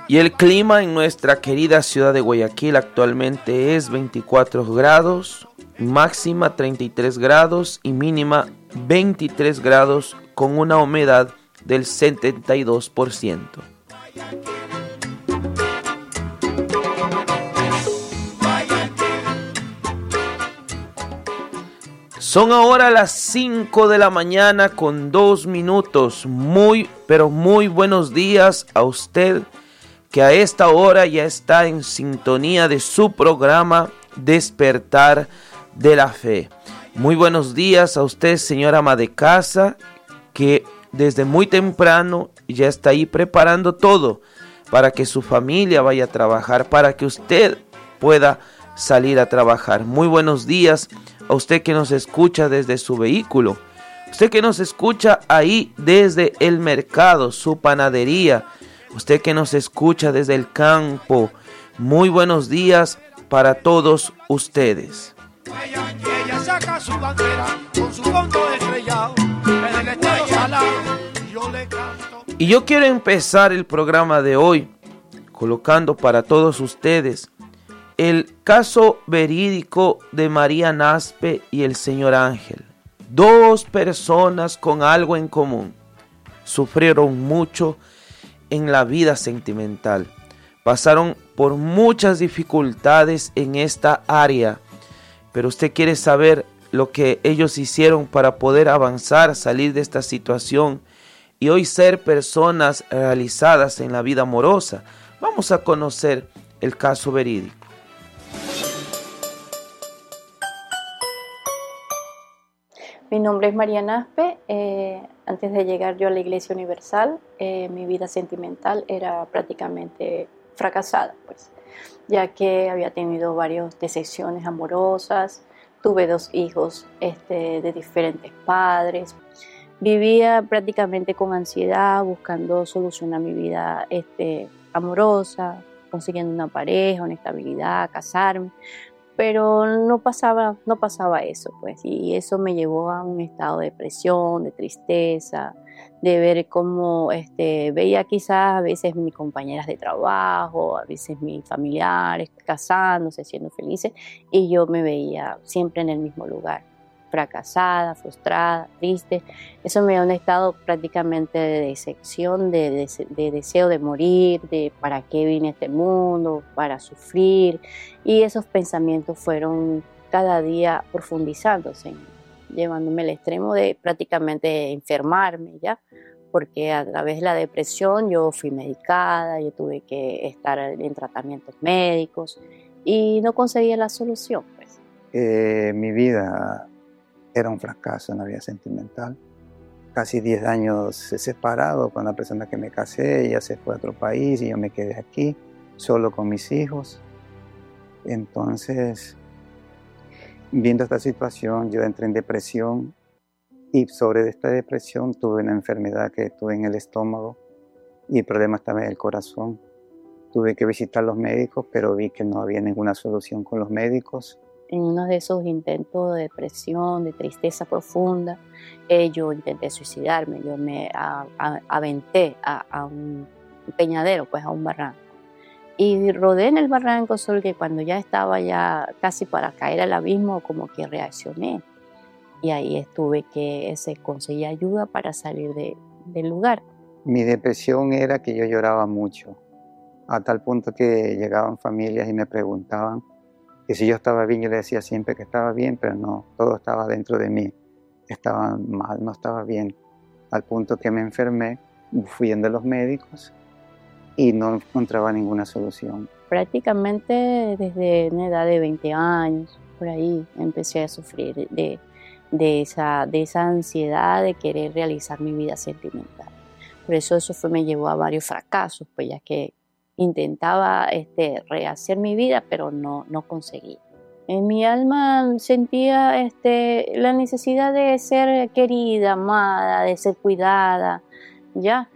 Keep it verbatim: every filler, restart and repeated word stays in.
Y el clima en nuestra querida ciudad de Guayaquil actualmente es veinticuatro grados, máxima treinta y tres grados y mínima veintitrés grados con una humedad del setenta y dos por ciento. Son ahora las cinco de la mañana con dos minutos. Muy, pero muy buenos días a usted que a esta hora ya está en sintonía de su programa Despertar de la Fe. Muy buenos días a usted, señora ama de casa, que desde muy temprano ya está ahí preparando todo para que su familia vaya a trabajar, para que usted pueda salir a trabajar. Muy buenos días a usted que nos escucha desde su vehículo, usted que nos escucha ahí desde el mercado, su panadería, usted que nos escucha desde el campo. Muy buenos días para todos ustedes. Ella, ella saca su bandera con su fondo estrellado, en el estado salado, yo le canto. Y yo quiero empezar el programa de hoy colocando para todos ustedes el caso verídico de María Naspe y el señor Ángel. Dos personas con algo en común. Sufrieron mucho en la vida sentimental. Pasaron por muchas dificultades en esta área. Pero usted quiere saber lo que ellos hicieron para poder avanzar, salir de esta situación y hoy ser personas realizadas en la vida amorosa. Vamos a conocer el caso verídico. Mi nombre es María Naspe. Eh, antes de llegar yo a la Iglesia Universal, eh, mi vida sentimental era prácticamente fracasada, pues, ya que había tenido varias decepciones amorosas, tuve dos hijos este, de diferentes padres, vivía prácticamente con ansiedad, buscando solucionar mi vida este, amorosa, consiguiendo una pareja, una estabilidad, casarme. Pero no pasaba, no pasaba eso, pues, y eso me llevó a un estado de depresión, de tristeza, de ver cómo este, veía quizás a veces mis compañeras de trabajo, a veces mis familiares casándose, siendo felices, y yo me veía siempre en el mismo lugar, fracasada, frustrada, triste. Eso me dio un estado prácticamente de decepción, de, de, de deseo de morir, de para qué vine a este mundo, para sufrir. Y esos pensamientos fueron cada día profundizándose, llevándome al extremo de prácticamente enfermarme, ¿ya? Porque a través de la depresión yo fui medicada, yo tuve que estar en tratamientos médicos y no conseguía la solución, pues. Eh, mi vida era un fracaso en la vida sentimental. Casi diez años separado con la persona que me casé, ella se fue a otro país y yo me quedé aquí, solo con mis hijos. Entonces, viendo esta situación, yo entré en depresión y sobre esta depresión tuve una enfermedad que tuve en el estómago y el problema estaba en el corazón. Tuve que visitar a los médicos, pero vi que no había ninguna solución con los médicos. En uno de esos intentos de depresión, de tristeza profunda, eh, yo intenté suicidarme, yo me a, a, aventé a, a un peñadero, pues a un barranco. Y rodé en el barranco, solo que cuando ya estaba ya casi para caer al abismo, como que reaccioné. Y ahí estuve que se conseguí ayuda para salir de, del lugar. Mi depresión era que yo lloraba mucho, a tal punto que llegaban familias y me preguntaban que si yo estaba bien. Yo le decía siempre que estaba bien, pero no, todo estaba dentro de mí. Estaba mal, no estaba bien. Al punto que me enfermé, fui yendo a los médicos y no encontraba ninguna solución. Prácticamente desde una edad de veinte años, por ahí, empecé a sufrir de, de, esa, de esa ansiedad de querer realizar mi vida sentimental. Por eso eso fue, me llevó a varios fracasos, pues ya que intentaba este, rehacer mi vida, pero no, no conseguí. En mi alma sentía este, la necesidad de ser querida, amada, de ser cuidada, ¿ya?